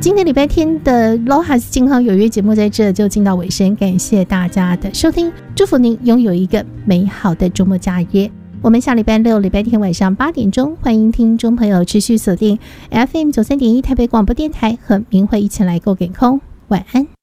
今天礼拜天的 LOHAS 健康有约节目在这就进到尾声，感谢大家的收听，祝福您拥有一个美好的周末假日。我们下礼拜六、礼拜天晚上8点钟，欢迎听众朋友持续锁定 FM 93.1台北广播电台，和明慧一起来 Go 给空。晚安。